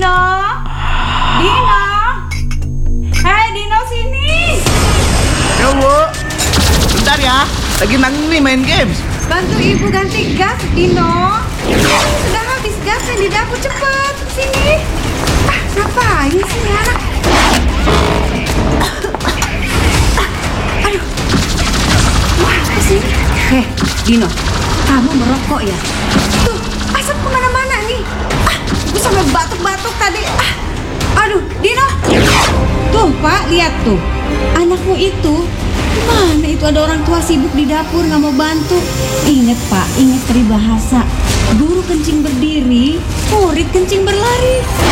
Dino? Dino? Hei Dino, sini. Ya Bu, bentar ya, lagi nanggung nih main games. Bantu ibu ganti gas, Dino. Sudah habis gasnya di dapur, cepet. Sini. Ngapain sih ini anak? Aduh. Wah, apa sih? Heh, Dino, kamu merokok ya? Tuh, asap kemana-mana nih. Aku sampai batuk-batuk tadi. Aduh, Dino. Tuh, Pak, lihat tuh. Anakmu itu, mana itu ada orang tua sibuk di dapur nggak mau bantu. Ingat, Pak, ingat peribahasa. Guru kencing berdiri, murid kencing berlari.